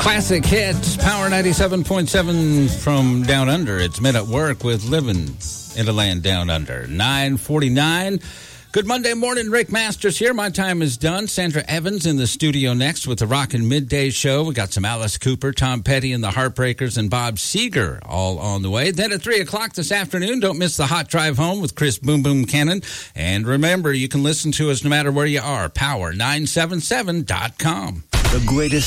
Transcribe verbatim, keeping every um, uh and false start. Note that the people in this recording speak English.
Classic hits, Power ninety-seven point seven from Down Under. It's Men at Work with Living in a Land Down Under. nine forty-nine. Good Monday morning, Rick Masters here. My time is done. Sandra Evans in the studio next with the Rockin' Midday Show. We got some Alice Cooper, Tom Petty and the Heartbreakers, and Bob Seger all on the way. Then at three o'clock this afternoon, don't miss the Hot Drive Home with Chris Boom Boom Cannon. And remember, you can listen to us no matter where you are. Power nine seventy-seven dot com. The greatest